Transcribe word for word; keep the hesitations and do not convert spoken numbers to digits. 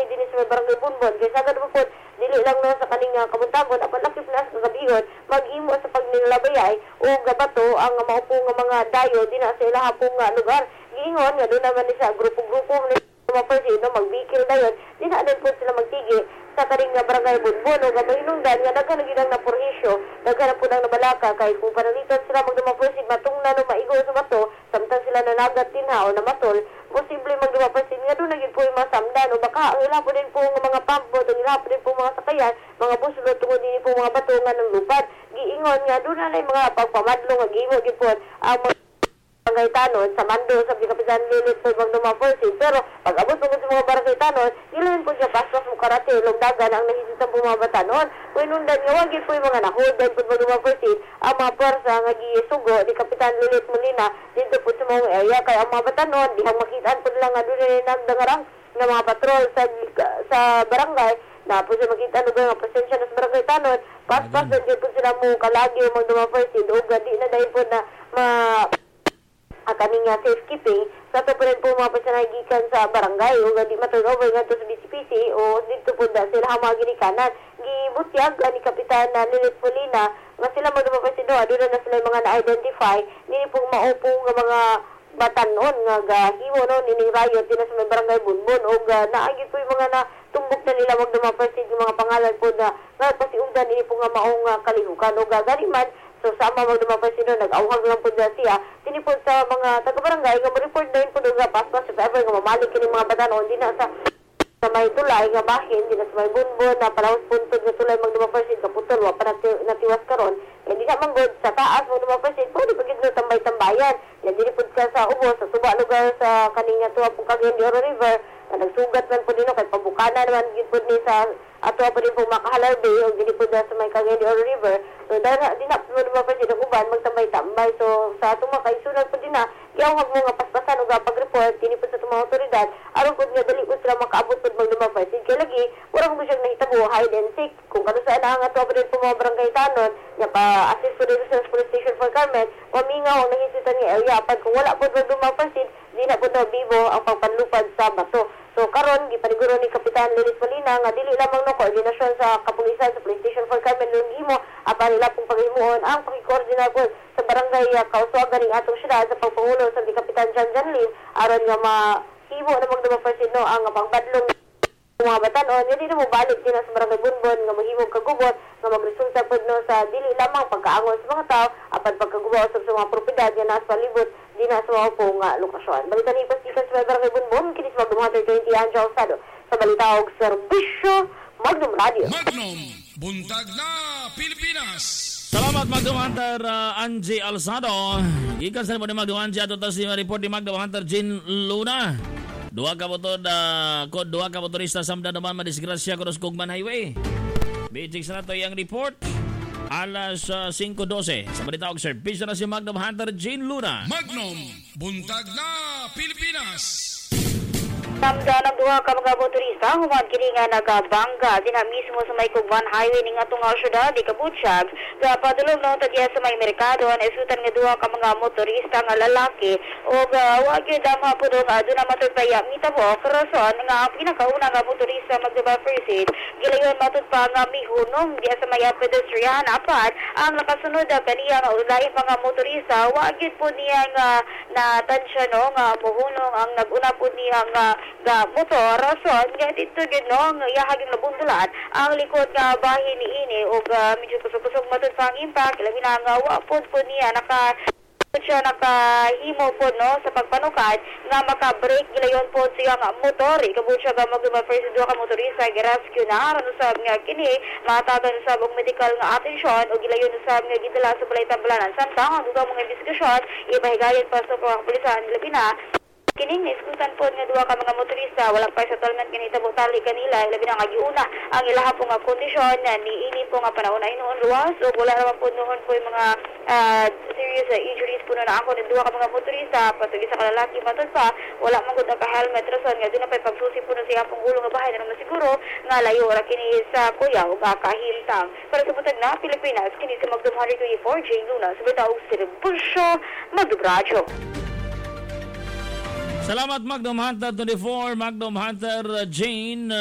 mi din sa barangay Bunbon. Kaya sagad mo po, dili lang na sa kaning uh, kamuntagon, apan lakip na sa kabihon, mag-imo sa pagnilabayay o gabato ang maupo nga mga dayo din na sa ilaha pong uh, lugar. Giingon nga doon naman ni sa grupo-grupo ni mga persino, magbikil dayon, din na din po sila magtigi sa karing nga barangay Bunbon o gabahinungdan nga nagka naginang na porhisyo, nagka na po nang nabalaka kay kung panalitan sila magdumapersid matong na no maigo sa bato, samtang sila nanagat din ha o namatol, posible magdumapersid nga doon naging po yung mga samdan o baka ang ila po din po ng mga pampo, ang ila po din po mga sakayan, mga busulo tungod din po mga bato nga ng lupad. Giingon nga doon na yung mga pagpamadlo nga giingon din po ang mga barangay Tanon sa Mando sa Kapitan Lilit po ibang dumapersid. Pero pag abot po sa mga barangay Tanon, ilayin po siya paspas mo karate, lugdagan ang nahisitang po mga batanon. Pinundan nga wagin po yung mga nahudan po ibang dumapersid ang mga pwersa nga gisugo ni Kapitan Lilit Molina dito po sa mga area. Kaya ang mga batanon, dihang makitaan po nila nga doon na nagdangarang ng mga patrol sa, sa barangay na po siya makita lugar nga presensya na sa barangay Tanon. Paspas na din po sila mo kalagi yung mga dumapersid o gadi na dahil po na ma ang kaning uh, safekeeping sa to pa rin po mga pasanagikan sa barangay o gadi ma-turnover nga to sa B C P C o dito po da sila mga ginikanan gibutyag ni Kapitan uh, Lilit Molina nga sila magdumapersid doon doon na sila mga na-identify nini pong maupo nga mga batanon nga gahiwo no nini riot din sa may barangay Bunbon o uh, naagit po yung mga na tumbok na nila magdumapersid yung mga pangalan po na nga pasiugdan nini po nga maong uh, kalihukan o gagani man. So, sama magdumapersid doon, nag-auhag lang po dyan siya. Tinipod sa mga taga-barangay, nga ma-report na yun po doon nga paspas, if ever nga mamalik ka mga batanon, hindi na sa, sa may tulay, nga bahin, hindi na sa may bunbon, na palawos puntod nga tulay magdumapersid, kaputol, wapa nati, natiwas karon. Hindi na manggod sa taas magdumapersid, pwede pagid na tambay-tambayan. Yan, dinipod ka sa ubos, sa suba lugar sa kaninga tuwa po Cagayan de Oro River, na nagsugat man po din, kay pabukana naman, gipod ni sa ato pa din po makahalar bay o ginipod na sa may Cagayan de Oro River. So, dahil di na po dumapersid ang uban, magtambay-tambay. So, sa ato mga kaisunan po din na, iawag mo nga paspasan o gapag-report, tinipod sa itong mga otoridad, aron po nga dali ko sila makaabot po magdumapersid. Kaya lagi, urang mo siyang nahitabo, hide and seek. Kung kano saan ang ato pa din po mga barangay Tanon, nga pa-assist po dito sa Police Station for Carmen, mamingaw ang nahisitan nga area. At kung wala po magdumapersid, di na po daw bibo ang pagpanlupad sa bato. So karon gipaniguro ni Kapitan Lilit Molina nga dili lamang no koordinasyon sa kapulisan sa Police Station for Carmen Lungimo apan nila pong paghimuon ang pakikoordinar po sa barangay uh, Kauswagan ning atong syudad sa pagpangulo sa Kapitan John Janlin aron nga mahimo na magdumapersid no ang pangbadlong mga batanon hindi na mo balik din sa barangay Bunbon nga mahimong kagubot nga magresulta pod no sa dili lamang pagkaangon sa mga tao apan pagkagubaw sa mga propiedad nga nasa palibot di na sa mga pong uh, lokasyon. Balita ni Pasikan sa barangay Bunbon, kinis Magnum Hunter twenty Angel Alsado sa Balitaog Serbisyo Magnum Radio. Magnum, buntag na Pilipinas. Salamat Magnum Hunter uh, Angie Alsado. Ikan sa mo ni Magnum Angie ato tas yung report ni Magnum Hunter Jean Luna. Dua ka motor uh, kod dua ka motorista samda naman madisgrasya ko sa Kugman Highway. Bijig sa nato yung report. Alas uh, five twelve sa Balitaog Serbisyo na si Magnum Hunter Jean Luna. Magnum, buntag na Pilipinas. Samda ng duha ka mga motorista humad kini nga nagabangga dinha mismo sa may Kugman Highway ning atong syudad di Kabutyag sa padulong no tagya sa may merkado na isutan nga duha ka mga motorista nga lalaki og uh, wa gyud ang mga pudong uh, duna matutaya mitabo rason nga ang pinakauna nga motorista magdumapersid gilayon matud pa nga mihunong diya sa may pedestrian apat ang nakasunod uh, kaniya nga ulay mga motorista wa gyud po niya nga natansya no nga muhunong ang naguna po niya nga ga motor rason nga dito gid no nga yahaging nabundulan ang likod nga bahin ni ini og uh, medyo kusog-kusog matud pa ang impact labi na nga wa pod po niya naka siya nakahimo po no sa pagpanukad nga maka-break gilayon po siya nga motor ikabot siya nga mag-first duha ka motorista gi-rescue na aron usab nga kini matagan usab og medical nga atensyon o gilayon usab nga gidala sa balay tambalanan samtang ang dugang mga investigasyon ipahigayon pa sa kapulisan labi na kining niskutan po nga duha ka mga motorista wala pa settlement kini tabo tali kanila labi na nga giuna ang ilaha po nga kondisyon na niini po nga panahon ay noon ruwas o wala naman po noon po yung mga uh, serious uh, injuries po na ako ng duha ka mga motorista patuloy sa kalalaki matod pa wala man gud ka helmet rason nga dina pay pagsusi po na siya pong ulo nga bahay na naman siguro nga layo ra kini sa kuya o kakahimtang para sa butag na Pilipinas kini sa Magnum one twenty-four J Luna sa Balitaog Serbisyo Magnum Radio. Salamat Magnum Hunter twenty-four, Magnum Hunter Jane